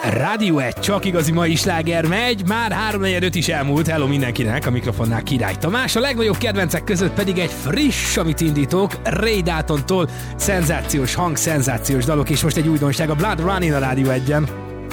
Rádió 1, csak igazi mai sláger megy, már 3:45 is elmúlt, hello mindenkinek, a mikrofonnál Király Tamás, a legnagyobb kedvencek között pedig egy friss, amit indítok, Ray Daltontól, szenzációs hang, szenzációs dalok, és most egy újdonság, a Blood Running a Rádió 1-en.